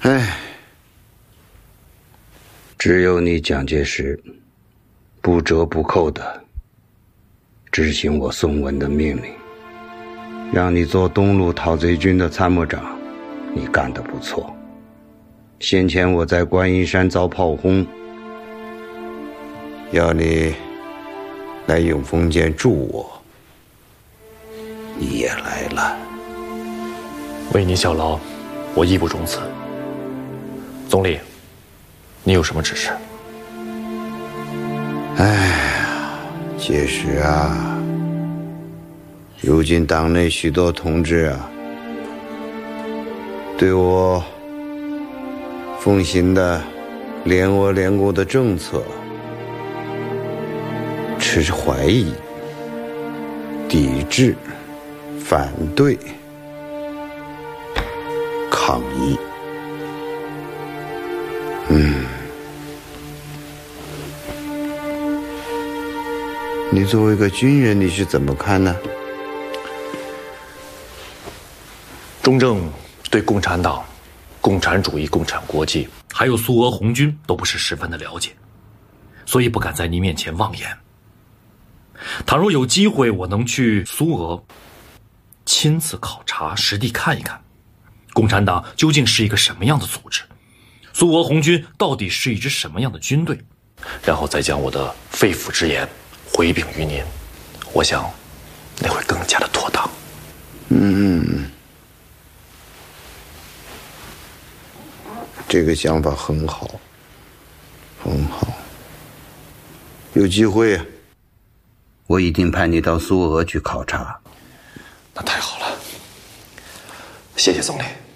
唉，只有你蒋介石不折不扣地执行我宋文的命令，让你做东路讨贼军的参谋长，你干得不错。先前我在观音山遭炮轰，要你来永丰县助我，你也来了。 为你效劳，我义不容辞。总理，你有什么指示？ 哎呀，介石啊，如今党内许多同志啊，对我奉行的联俄联共的政策持怀疑、抵制、反对、抗议。你作为一个军人，你是怎么看呢？ 中正对共产党、共产主义、共产国际，还有苏俄红军都不是十分的了解，所以不敢在您面前妄言。倘若有机会，我能去苏俄亲自考察，实地看一看，共产党究竟是一个什么样的组织，苏俄红军到底是一支什么样的军队，然后再将我的肺腑之言回禀于您，我想那会更加的妥当。 这个想法很好，很好。有机会，我一定派你到苏俄去考察。 那太好了，谢谢总理。